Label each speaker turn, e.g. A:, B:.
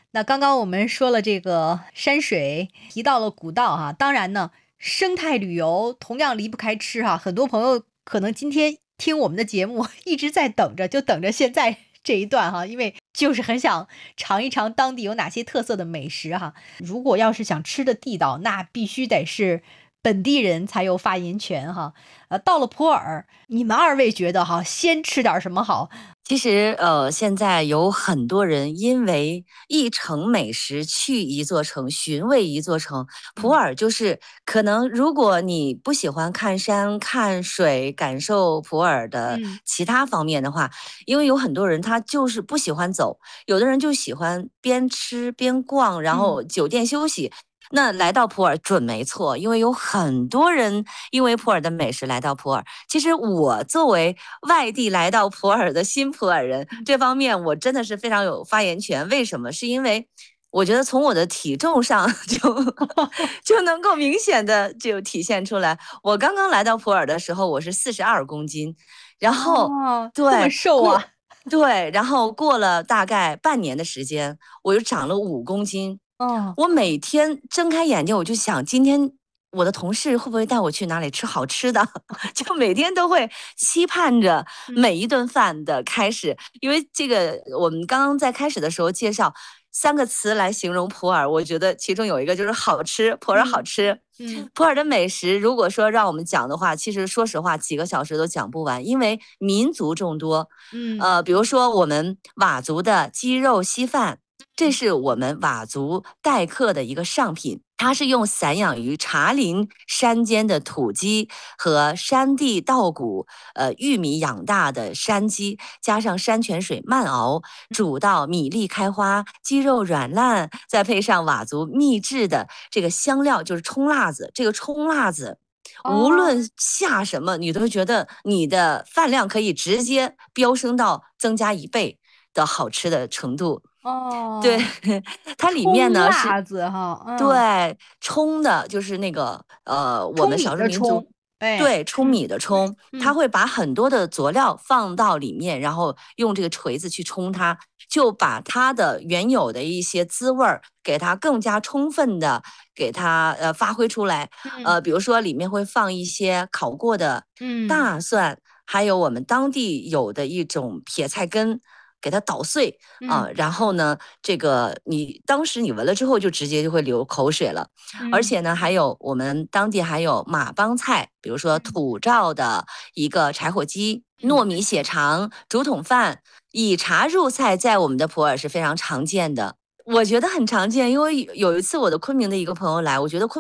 A: 那刚刚我们说了这个山水，提到了古道哈，当然呢，生态旅游同样离不开吃哈。很多朋友可能今天听我们的节目一直在等着，就等着现在这一段哈，因为就是很想尝一尝当地有哪些特色的美食哈。如果要是想吃的地道，那必须得是本地人才有发言权哈。到了普洱，你们二位觉得哈，先吃点什么好？
B: 其实，现在有很多人因为一城美食去一座城，寻味一座城。普洱就是可能，如果你不喜欢看山看水，感受普洱的
A: 嗯
B: 其他方面的话，因为有很多人他就是不喜欢走，有的人就喜欢边吃边逛，然
A: 嗯。
B: 后酒店休息。那来到普洱准没错，因为有很多人因为普洱的美食来到普洱。其实我作为外地来到普洱的新普洱人，这方面我真的是非常有发言权。为什么？是因为我觉得从我的体重上就能够明显的就体现出来。我刚刚来到普洱的时候，我是42公斤，然后
A: 哦，这么
B: 对过。
A: 瘦啊？
B: 对，然后过了大概半年的时间，我又长了5公斤。
A: 哦，
B: 我每天睁开眼睛，我就想今天我的同事会不会带我去哪里吃好吃的，就每天都会期盼着
A: 嗯
B: 每一顿饭的开始。因为这个，我们刚刚在开始的时候介绍3个词来形容普洱，我觉得其中有一个就是好吃，普洱好
A: 嗯
B: 吃。
A: 嗯
B: 普洱的美食，如果说让我们讲的话，其实说实话，几个小时都讲不完，因为民族众多。
A: 嗯，
B: 比如说我们佤族的鸡肉稀饭，这是我们佤族待客的一个上品。它是用散养于茶陵山间的土鸡和山地稻谷、玉米养大的山鸡，加上山泉水慢熬，煮到米粒开花，鸡肉软烂，再配上佤族秘制的这个香料，就是冲辣子。这个冲辣子，无
A: 哦
B: 论下什么，你都觉得你的饭量可以直接飙升到增加1倍的好吃的程度。对，
A: 哦，
B: 它里面
A: 冲
B: 呢是，
A: 辣子哈，嗯，
B: 对，冲的就是那个我们
A: 舂米
B: 少数民族。
A: 的冲，哎，
B: 对，舂
A: 嗯
B: 米的冲，它
A: 嗯
B: 会把很多的佐料放到里面，然后用这个锤子去冲它，就把它的原有的一些滋味儿给它更加充分的给它发挥出来。
A: 嗯
B: 比如说里面会放一些烤过的
A: 嗯
B: 大蒜，还有我们当地有的一种撇菜根，给它捣碎啊，
A: 嗯
B: 然后呢，这个你当时你闻了之后就直接就会流口水了。而
A: 嗯
B: 且呢，还有我们当地还有马帮菜，比如说
A: 嗯
B: 土灶的一个柴火鸡、
A: 嗯
B: 糯米血肠、竹筒饭，以茶入菜，在我们的普洱是非常常见的。我觉得很常见，因为有一次我的昆明的一个朋友来，我觉得昆